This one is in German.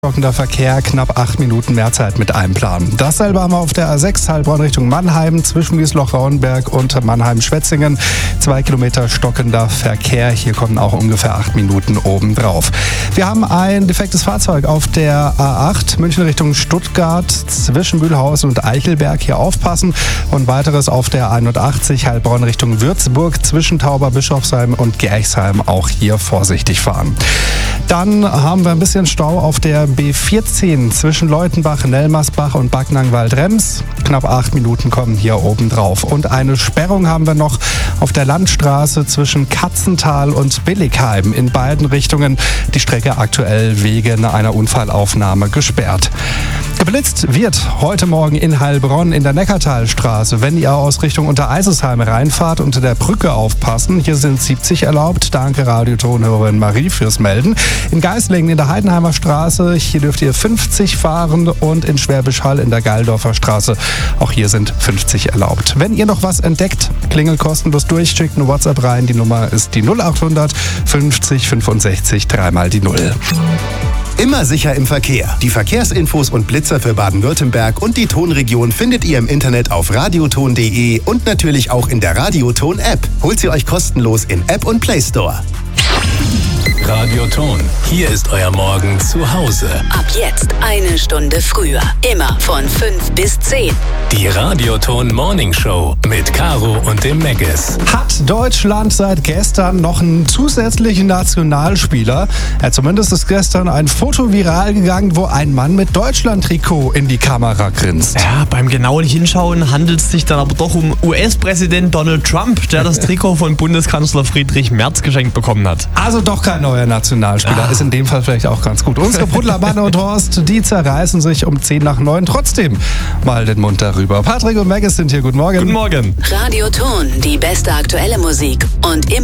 Stockender Verkehr, knapp 8 Minuten mehr Zeit mit einplanen. Dasselbe haben wir auf der A6 Heilbronn Richtung Mannheim, zwischen Wiesloch-Rauenberg und Mannheim-Schwetzingen. 2 Kilometer stockender Verkehr, hier kommen auch ungefähr 8 Minuten obendrauf. Wir haben ein defektes Fahrzeug auf der A8 München Richtung Stuttgart, zwischen Mühlhausen und Eichelberg, hier aufpassen. Und weiteres auf der 81 Heilbronn Richtung Würzburg, zwischen Tauber-Bischofsheim und Gerchsheim, auch hier vorsichtig fahren. Dann haben wir ein bisschen Stau auf der B14 zwischen Leutenbach, Nelmersbach und Backnang-Waldrems. Knapp 8 Minuten kommen hier oben drauf. Und eine Sperrung haben wir noch auf der Landstraße zwischen Katzental und Billigheim. In beiden Richtungen die Strecke aktuell wegen einer Unfallaufnahme gesperrt. Geblitzt wird heute Morgen in Heilbronn in der Neckartalstraße. Wenn ihr aus Richtung Untereisesheim reinfahrt, unter der Brücke aufpassen. Hier sind 70 erlaubt. Danke Radiotonhörerin Marie fürs Melden. In Geislingen in der Heidenheimer Straße, hier dürft ihr 50 fahren. Und in Schwäbisch Hall in der Geildorfer Straße, auch hier sind 50 erlaubt. Wenn ihr noch was entdeckt, klingelt kostenlos durch, schickt eine WhatsApp rein. Die Nummer ist die 0800 50 65 3 die 0. Immer sicher im Verkehr. Die Verkehrsinfos und Blitzer für Baden-Württemberg und die Tonregion findet ihr im Internet auf radioton.de und natürlich auch in der Radioton-App. Holt sie euch kostenlos in App und Play Store. Radioton, hier ist euer Morgen zu Hause. Ab jetzt 1 Stunde früher. Immer von 5 bis 10. Die Radioton Morning Show mit Caro und dem Meggis. Hat Deutschland seit gestern noch einen zusätzlichen Nationalspieler? Ja, zumindest ist gestern ein Foto viral gegangen, wo ein Mann mit Deutschland-Trikot in die Kamera grinst. Ja, beim genauen Hinschauen handelt es sich dann aber doch um US-Präsident Donald Trump, der das Trikot von Bundeskanzler Friedrich Merz geschenkt bekommen hat. Also doch kein neuer Nationalspieler. Ist in dem Fall vielleicht auch ganz gut. Unsere Brudler Manne und Horst, die zerreißen sich um 8:10 trotzdem mal den Mund darüber. Patrick und Meggis sind hier. Guten Morgen. Guten Morgen. Radioton, die beste aktuelle Musik und immer